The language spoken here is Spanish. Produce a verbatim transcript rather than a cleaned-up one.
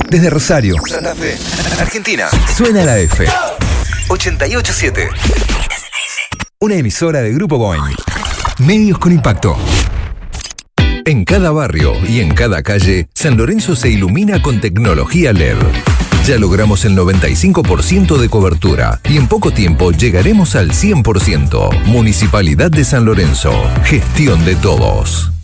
Desde Rosario, Santa Fe, Argentina, suena la F. ochenta y ocho punto siete. Una emisora de Grupo Boing. Medios con impacto. En cada barrio y en cada calle, San Lorenzo se ilumina con tecnología L E D. Ya logramos el noventa y cinco por ciento de cobertura y en poco tiempo llegaremos al cien por ciento. Municipalidad de San Lorenzo. Gestión de todos.